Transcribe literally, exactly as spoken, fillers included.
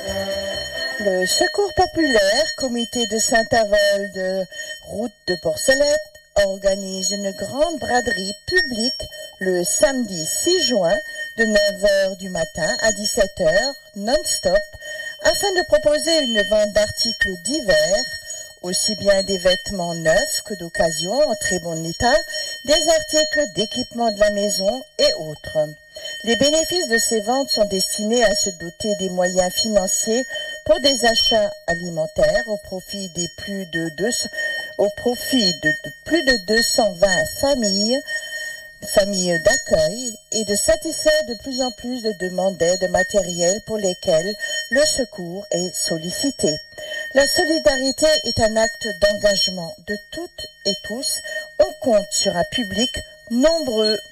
Le Secours populaire, comité de Saint-Avold, route de Porcelette, organise une grande braderie publique le samedi six juin de neuf heures du matin à dix-sept heures non-stop afin de proposer une vente d'articles divers, aussi bien des vêtements neufs que d'occasion en très bon état, des articles d'équipement de la maison et autres. Les bénéfices de ces ventes sont destinés à se doter des moyens financiers pour des achats alimentaires au profit des plus de deux, au profit de, de plus de deux cent vingt familles, familles d'accueil, et de satisfaire de plus en plus de demandes d'aide matérielle pour lesquelles le secours est sollicité. La solidarité est un acte d'engagement de toutes et tous. On compte sur un public nombreux.